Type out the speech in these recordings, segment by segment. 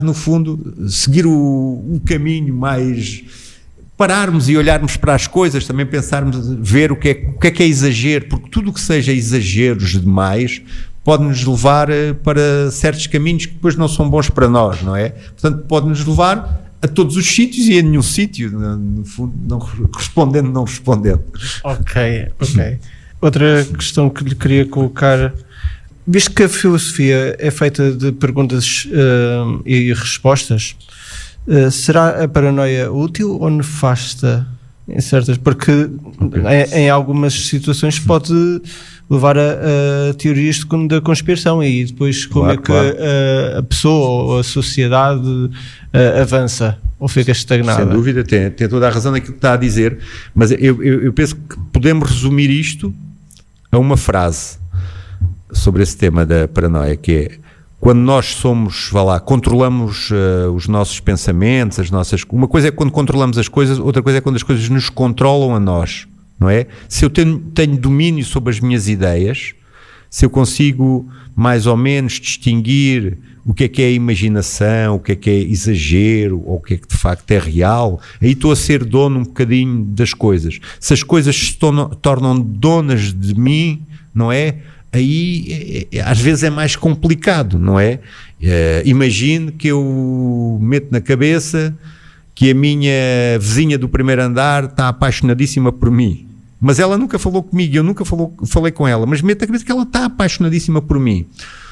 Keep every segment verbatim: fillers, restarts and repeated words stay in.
no fundo, seguir o, o caminho mais... Pararmos e olharmos para as coisas, também pensarmos, ver o que é, o que é, que é exagero, porque tudo o que seja exageros demais pode-nos levar para certos caminhos que depois não são bons para nós, não é? Portanto, pode-nos levar a todos os sítios e a nenhum sítio, no fundo, não respondendo, não respondendo. Ok, ok. Outra questão que lhe queria colocar, visto que a filosofia é feita de perguntas uh, e respostas, Uh, será a paranoia útil ou nefasta em certas? Porque okay. em, em algumas situações pode levar a, a teorias de, da conspiração, e depois como claro, é que claro. a, a pessoa ou a sociedade uh, avança ou fica estagnada. Sem dúvida, tem, tem toda a razão naquilo que está a dizer, mas eu, eu, eu penso que podemos resumir isto a uma frase sobre esse tema da paranoia, que é: quando nós somos, vá lá, controlamos uh, os nossos pensamentos, as nossas... Uma coisa é quando controlamos as coisas, outra coisa é quando as coisas nos controlam a nós, não é? Se eu tenho, tenho domínio sobre as minhas ideias, se eu consigo mais ou menos distinguir o que é que é imaginação, o que é que é exagero, ou o que é que de facto é real, aí estou a ser dono um bocadinho das coisas. Se as coisas se tornam, tornam donas de mim, não é? Aí às vezes é mais complicado, não é? Uh, imagine que eu meto na cabeça que a minha vizinha do primeiro andar está apaixonadíssima por mim, mas ela nunca falou comigo, eu nunca falou, falei com ela, mas meto na cabeça que ela está apaixonadíssima por mim.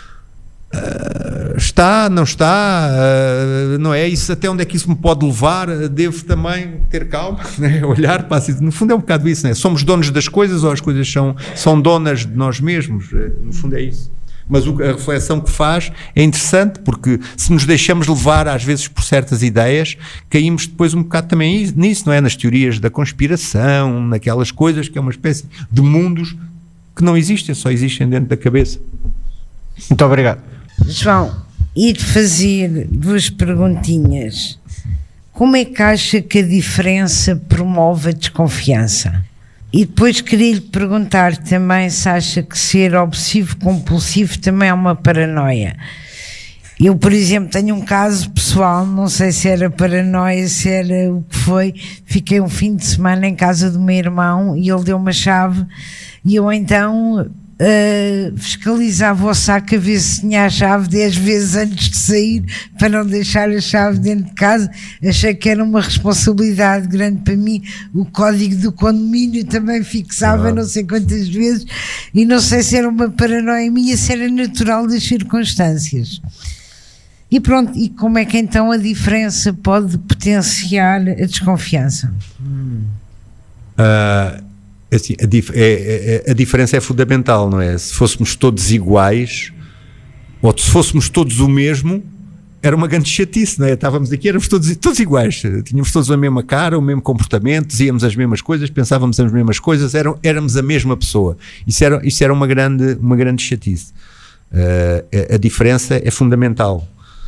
Uh, está, não está, uh, não é? Isso, até onde é que isso me pode levar? Devo também ter calma, né? Olhar para assim, no fundo é um bocado isso, né? Somos donos das coisas ou as coisas são, são donas de nós mesmos? No fundo é isso. Mas o, a reflexão que faz é interessante, porque se nos deixamos levar às vezes por certas ideias, caímos depois um bocado também nisso, não é? Nas teorias da conspiração, naquelas coisas que é uma espécie de mundos que não existem, só existem dentro da cabeça. Muito obrigado. João, ir fazer duas perguntinhas. Como é que acha que a diferença promove a desconfiança? E depois queria-lhe perguntar também se acha que ser obsessivo-compulsivo também é uma paranoia. Eu, por exemplo, tenho um caso pessoal, não sei se era paranoia, se era o que foi. Fiquei um fim de semana em casa do meu irmão e ele deu uma chave e eu então... Uh, fiscalizava o saco a ver se tinha a chave dez vezes antes de sair para não deixar a chave dentro de casa. Achei que era uma responsabilidade grande para mim. O código do condomínio também fixava ah. não sei quantas vezes, e não sei se era uma paranoia minha, se era natural das circunstâncias. E pronto, e como é que então a diferença pode potenciar a desconfiança? Hum. Uh... Assim, a, dif- é, é, a diferença é fundamental, não é? Se fôssemos todos iguais, ou se fôssemos todos o mesmo, era uma grande chatice, não é? Estávamos aqui, éramos todos, todos iguais, tínhamos todos a mesma cara, o mesmo comportamento, dizíamos as mesmas coisas, pensávamos as mesmas coisas, eram, éramos a mesma pessoa. Isso era, isso era uma, grande, uma grande chatice. Uh, a, a diferença é fundamental.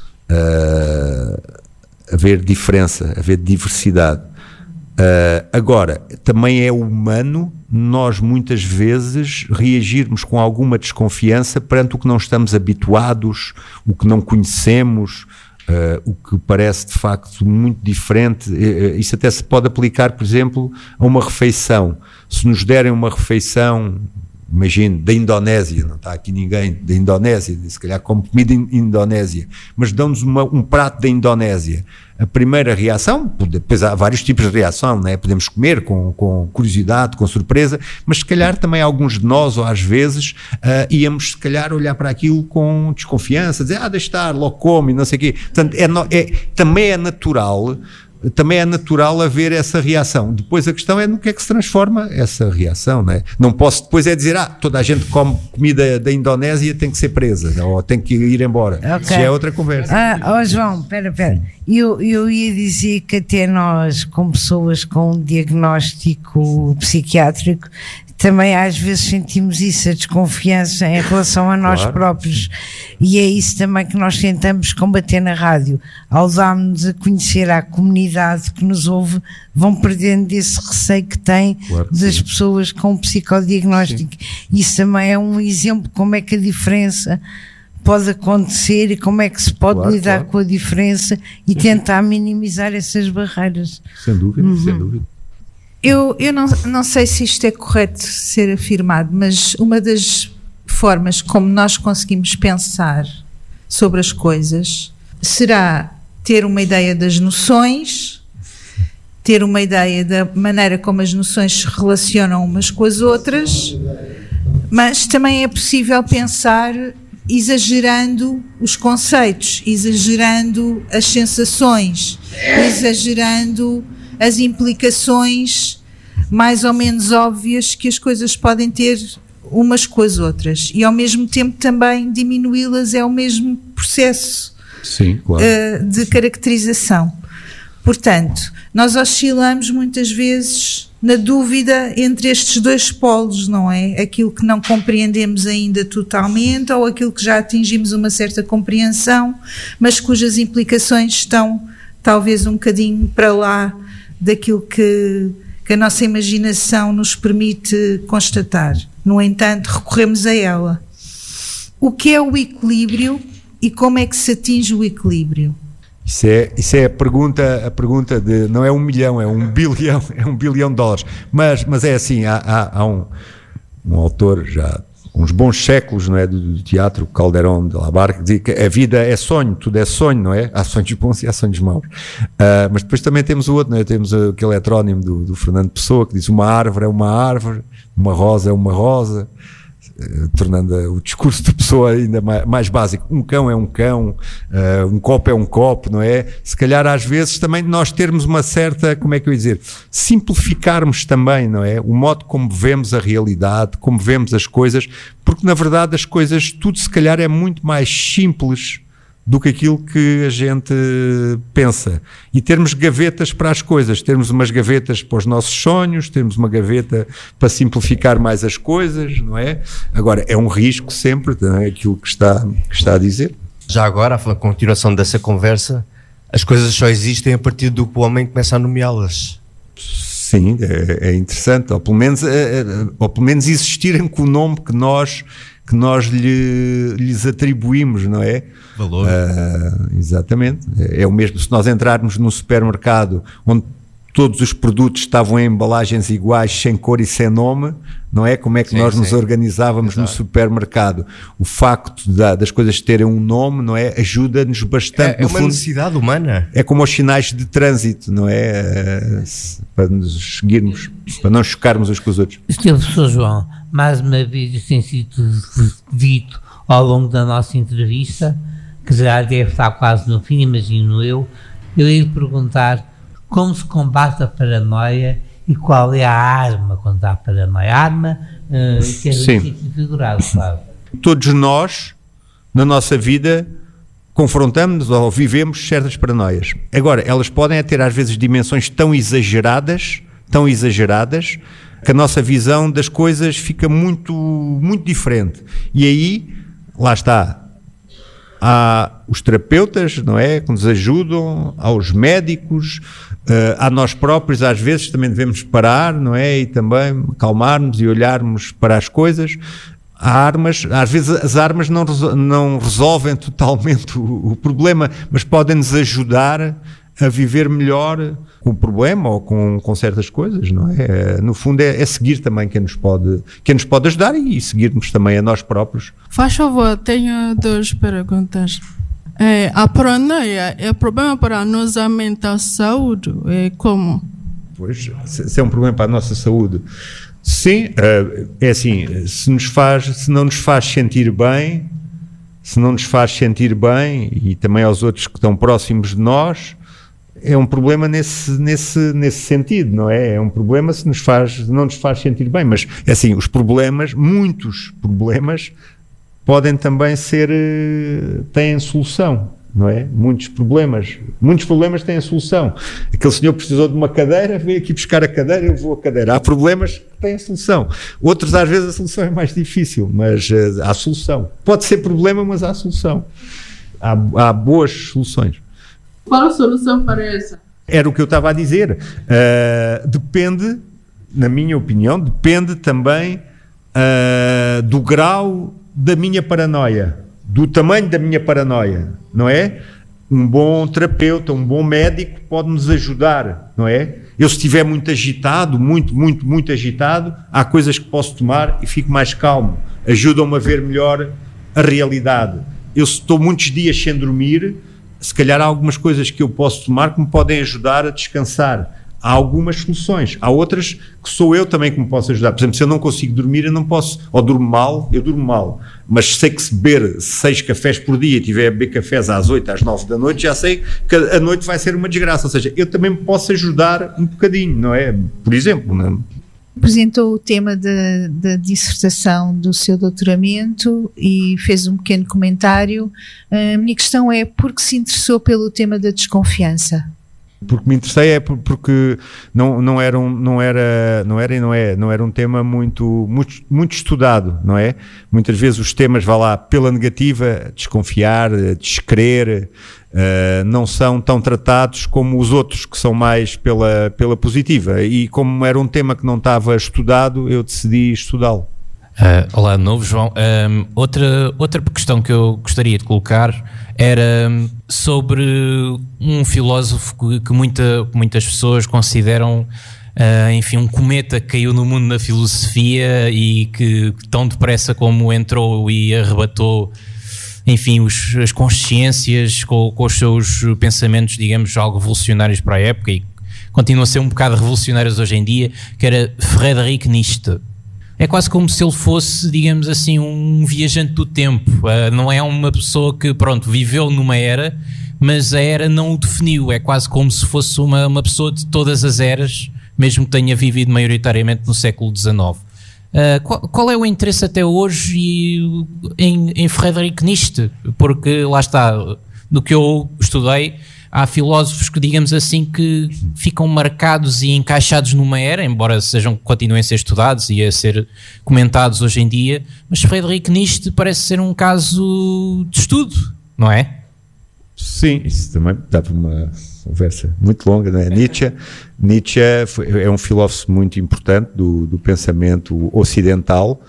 Uh, haver diferença, haver diversidade. Uh, agora, também é humano nós muitas vezes reagirmos com alguma desconfiança perante o que não estamos habituados, o que não conhecemos, uh, o que parece de facto muito diferente. Uh, isso até se pode aplicar, por exemplo, a uma refeição. Se nos derem uma refeição, imagine, da Indonésia, não está aqui ninguém da Indonésia, se calhar como comida in- indonésia, mas dão-nos uma, um prato da Indonésia. A primeira reação, depois há vários tipos de reação, não é? Podemos comer com, com curiosidade, com surpresa, mas se calhar também alguns de nós, ou às vezes, uh, íamos se calhar olhar para aquilo com desconfiança, dizer, ah, deixa estar, logo come, não sei o quê. Portanto, é, é, também é natural, também é natural haver essa reação. Depois a questão é no que é que se transforma essa reação, não é? Não posso depois é dizer, ah, toda a gente come comida da Indonésia, tem que ser presa, ou tem que ir embora. Okay. Isso já é outra conversa. Ah, oh João, espera, espera. Eu, eu ia dizer que até nós, como pessoas com um diagnóstico psiquiátrico, também às vezes sentimos isso, a desconfiança em relação a nós claro. próprios, e é isso também que nós tentamos combater na rádio. Ao darmos a conhecer à comunidade que nos ouve, vão perdendo desse receio que têm claro que das sim. pessoas com psicodiagnóstico. Sim. Isso também é um exemplo como é que a diferença pode acontecer e como é que se pode Claro, lidar claro. com a diferença e tentar minimizar essas barreiras. Sem dúvida, Uhum. sem dúvida. Eu, eu não, não sei se isto é correto ser afirmado, mas uma das formas como nós conseguimos pensar sobre as coisas será ter uma ideia das noções, ter uma ideia da maneira como as noções se relacionam umas com as outras, mas também é possível pensar exagerando os conceitos, exagerando as sensações, exagerando as implicações mais ou menos óbvias que as coisas podem ter umas com as outras, e ao mesmo tempo também diminuí-las é o mesmo processo Sim, claro. uh, de caracterização. Portanto, nós oscilamos muitas vezes na dúvida entre estes dois polos, não é? Aquilo que não compreendemos ainda totalmente ou aquilo que já atingimos uma certa compreensão, mas cujas implicações estão talvez um bocadinho para lá daquilo que, que a nossa imaginação nos permite constatar. No entanto, recorremos a ela. O que é o equilíbrio e como é que se atinge o equilíbrio? Isso é, isso é a pergunta, a pergunta de, não é um milhão, é um bilhão, é um bilhão de dólares. Mas, mas é assim, há, há, há um, um autor já uns bons séculos, não é, do, do teatro, Calderón de la Barca, que dizia que a vida é sonho, tudo é sonho, não é? Há sonhos bons e há sonhos maus. Uh, mas depois também temos o outro, não é? Temos aquele heterónimo do, do Fernando Pessoa, que diz uma árvore é uma árvore, uma rosa é uma rosa, uh, tornando uh, o discurso de Pessoa ainda mais, mais básico. Um cão é um cão, uh, um copo é um copo, não é? Se calhar às vezes também nós termos uma certa, como é que eu ia dizer, simplificarmos também, não é? O modo como vemos a realidade, como vemos as coisas, porque na verdade as coisas, tudo se calhar é muito mais simples do que aquilo que a gente pensa. E termos gavetas para as coisas, termos umas gavetas para os nossos sonhos, termos uma gaveta para simplificar mais as coisas, não é? Agora, é um risco sempre, não é? Aquilo que está, que está a dizer. Já agora, a continuação dessa conversa, as coisas só existem a partir do que o homem começa a nomeá-las. Sim, é, é interessante, ou pelo menos, é, ou pelo menos existirem com o nome que nós, que nós lhe, lhes atribuímos, não é? Valor. Uh, exatamente. É, é o mesmo se nós entrarmos num supermercado onde todos os produtos estavam em embalagens iguais, sem cor e sem nome, não é? Como é que sim, nós sim. nos organizávamos Exato. no supermercado? O facto da, das coisas terem um nome, não é? Ajuda-nos bastante. É, é uma fundo, necessidade humana. É como os sinais de trânsito, não é? Para nos seguirmos, para não chocarmos uns com os outros. senhor Professor João, mais uma vez isso tem sido dito ao longo da nossa entrevista, que já deve estar quase no fim, imagino eu. Eu ia lhe perguntar como se combate a paranoia e qual é a arma contra a paranoia. A arma uh, que é figurado, claro. Todos nós, na nossa vida, confrontamos ou vivemos certas paranoias. Agora, elas podem ter às vezes dimensões tão exageradas, tão exageradas, que a nossa visão das coisas fica muito, muito diferente. E aí, lá está, há os terapeutas, não é, que nos ajudam, há os médicos, uh, há nós próprios, às vezes também devemos parar, não é, e também acalmarmos e olharmos para as coisas. Há armas, às vezes as armas não, não resolvem totalmente o, o problema, mas podem-nos ajudar a viver melhor com o problema ou com, com certas coisas, não é? No fundo é, é seguir também quem nos pode, quem nos pode ajudar e seguirmos também a nós próprios. Faz favor, tenho duas perguntas. É, a paranoia é problema para a nossa mental saúde? É como? Pois, se é um problema para a nossa saúde, sim, é assim, se, nos faz, se não nos faz sentir bem, se não nos faz sentir bem e também aos outros que estão próximos de nós, é um problema nesse, nesse, nesse sentido, não é? É um problema se nos faz, não nos faz sentir bem, mas é assim, os problemas, muitos problemas, podem também ser, têm solução, não é? Muitos problemas, muitos problemas têm solução. Aquele senhor precisou de uma cadeira, veio aqui buscar a cadeira, eu vou a cadeira. Há problemas que têm solução. Outros, às vezes, a solução é mais difícil, mas uh, há solução. Pode ser problema, mas há solução. Há, há boas soluções. Qual a solução para essa? Era o que eu estava a dizer. Uh, depende, na minha opinião, depende também uh, do grau da minha paranoia. do tamanho da minha paranoia, não é? Um bom terapeuta, um bom médico pode nos ajudar, não é? Eu, se estiver muito agitado, muito, muito, muito agitado, há coisas que posso tomar e fico mais calmo, ajudam-me a ver melhor a realidade. Eu, se estou muitos dias sem dormir, se calhar há algumas coisas que eu posso tomar que me podem ajudar a descansar. Há algumas soluções, há outras que sou eu também que me posso ajudar. Por exemplo, se eu não consigo dormir, eu não posso, ou durmo mal, eu durmo mal, mas sei que se beber seis cafés por dia e tiver a beber cafés às oito, às nove da noite, já sei que a noite vai ser uma desgraça, ou seja, eu também me posso ajudar um bocadinho, não é? Por exemplo, não é? Apresentou o tema da, da dissertação do seu doutoramento e fez um pequeno comentário. A minha questão é, por que se interessou pelo tema da desconfiança? Porque me interessei é porque não, não, era um, não, era, não, era, não, é, não era um tema muito, muito, muito estudado, não é? Muitas vezes os temas, vá lá, pela negativa, desconfiar, descrer, uh, não são tão tratados como os outros, que são mais pela, pela positiva. E como era um tema que não estava estudado, eu decidi estudá-lo. Uh, olá de novo, João. Um, outra, outra questão que eu gostaria de colocar era sobre um filósofo que, que muita, muitas pessoas consideram, uh, enfim, um cometa que caiu no mundo da filosofia e que tão depressa como entrou e arrebatou, enfim, os, as consciências com, com os seus pensamentos, digamos, algo revolucionários para a época e continuam a ser um bocado revolucionários hoje em dia, que era Friedrich Nietzsche. É quase como se ele fosse, digamos assim, um viajante do tempo. Uh, não é uma pessoa que, pronto, viveu numa era, mas a era não o definiu. É quase como se fosse uma, uma pessoa de todas as eras, mesmo que tenha vivido maioritariamente no século dezenove. Uh, qual, qual é o interesse até hoje e, em, em Friedrich Nietzsche? Porque, lá está, do que eu estudei, há filósofos que, digamos assim, que ficam marcados e encaixados numa era, embora sejam, continuem a ser estudados e a ser comentados hoje em dia, mas Friedrich Nietzsche parece ser um caso de estudo, não é? Sim, isso também dá para uma conversa muito longa, não é? Nietzsche, Nietzsche foi, é um filósofo muito importante do, do pensamento ocidental.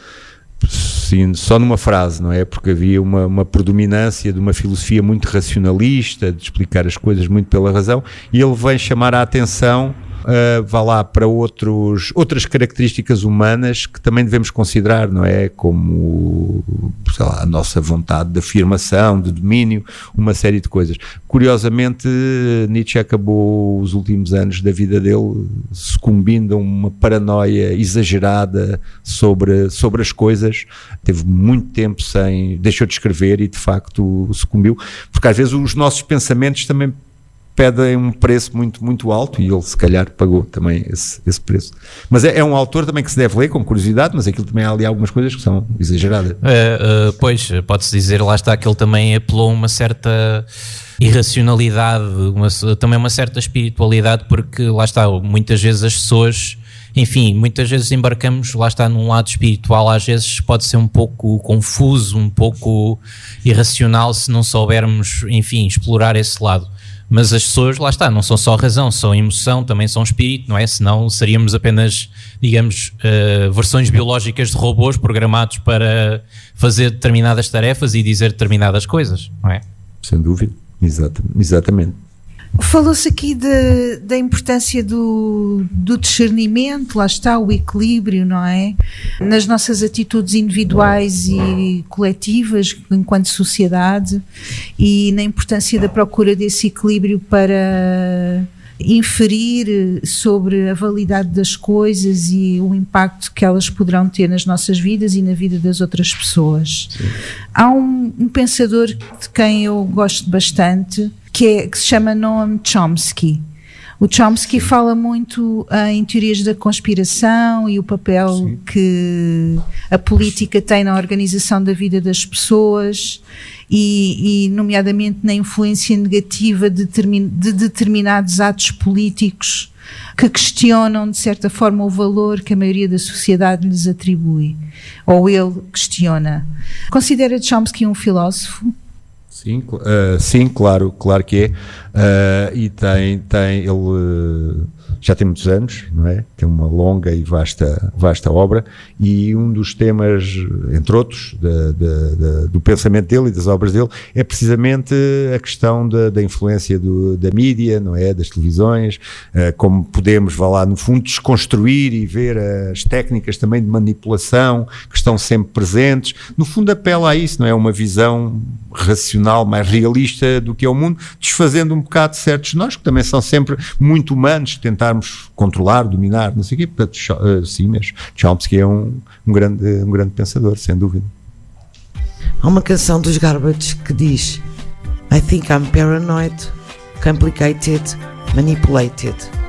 Sim, só numa frase, não é? Porque havia uma, uma predominância de uma filosofia muito racionalista, de explicar as coisas muito pela razão, e ele vem chamar a atenção, uh, vá lá, para outros, outras características humanas que também devemos considerar, não é? Como, sei lá, a nossa vontade de afirmação, de domínio, uma série de coisas. Curiosamente, Nietzsche acabou os últimos anos da vida dele sucumbindo a uma paranoia exagerada sobre, sobre as coisas. Teve muito tempo sem, deixou de escrever e de facto sucumbiu, porque às vezes os nossos pensamentos também pedem um preço muito, muito alto e ele se calhar pagou também esse, esse preço. Mas é, é um autor também que se deve ler com curiosidade, mas aquilo também há ali algumas coisas que são exageradas. Uh, uh, pois, pode-se dizer, lá está, que ele também apelou a uma certa irracionalidade, uma, também uma certa espiritualidade, porque lá está, muitas vezes as pessoas, enfim, muitas vezes embarcamos, lá está, num lado espiritual, às vezes pode ser um pouco confuso, um pouco irracional se não soubermos, enfim, explorar esse lado. Mas as pessoas, lá está, não são só razão, são emoção, também são espírito, não é? Senão seríamos apenas, digamos, uh, versões biológicas de robôs programados para fazer determinadas tarefas e dizer determinadas coisas, não é? Sem dúvida, Exata, exatamente. Falou-se aqui de, da importância do, do discernimento, lá está, o equilíbrio, não é? Nas nossas atitudes individuais e coletivas, enquanto sociedade, e na importância da procura desse equilíbrio para inferir sobre a validade das coisas e o impacto que elas poderão ter nas nossas vidas e na vida das outras pessoas. Sim. Há um, um pensador de quem eu gosto bastante, que, é, que se chama Noam Chomsky. O Chomsky Sim. fala muito uh, em teorias da conspiração e o papel Sim. que a política tem na organização da vida das pessoas e, e nomeadamente na influência negativa de, termi- de determinados atos políticos que questionam de certa forma o valor que a maioria da sociedade lhes atribui, ou ele questiona. Considera Chomsky um filósofo? Sim, uh, sim, claro, claro que é. Uh, e tem, tem ele uh, já tem muitos anos, não é? Tem uma longa e vasta, vasta obra, e um dos temas, entre outros, de, de, de, do pensamento dele e das obras dele, é precisamente a questão da, da influência do, da mídia, não é? Das televisões, uh, como podemos, vá lá, no fundo, desconstruir e ver as técnicas também de manipulação que estão sempre presentes. No fundo, apela a isso, não é? Uma visão racional, mais realista do que é o mundo, desfazendo um bocado certos de nós, que também são sempre muito humanos, tentarmos controlar, dominar, não sei o quê. Portanto, sim, mas Chomsky é um, um, grande, um grande pensador, sem dúvida. Há uma canção dos Garbage que diz: I think I'm paranoid, complicated, manipulated.